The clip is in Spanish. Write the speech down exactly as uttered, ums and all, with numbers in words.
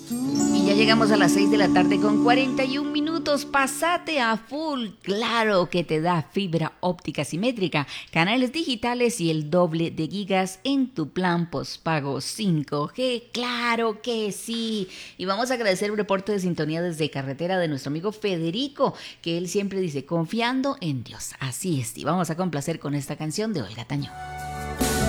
Y ya llegamos a las seis de la tarde con cuarenta y un minutos. Pasate a full. Claro que te da fibra óptica simétrica, canales digitales y el doble de gigas en tu plan postpago cinco G. Claro que sí. Y vamos a agradecer el reporte de sintonía desde carretera de nuestro amigo Federico, que él siempre dice, confiando en Dios. Así es. Y vamos a complacer con esta canción de Olga Tañón.